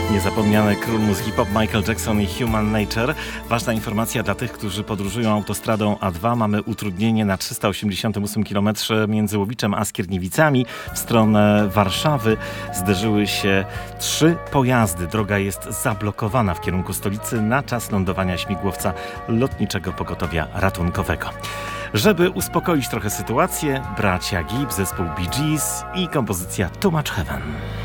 Niezapomniany król muzyki pop Michael Jackson i Human Nature. Ważna informacja dla tych, którzy podróżują autostradą A2. Mamy utrudnienie na 388 km między Łowiczem a Skierniewicami w stronę Warszawy. Zderzyły się 3 pojazdy. Droga jest zablokowana w kierunku stolicy na czas lądowania śmigłowca lotniczego pogotowia ratunkowego. Żeby uspokoić trochę sytuację, bracia Gibb, zespół Bee Gees i kompozycja Too Much Heaven.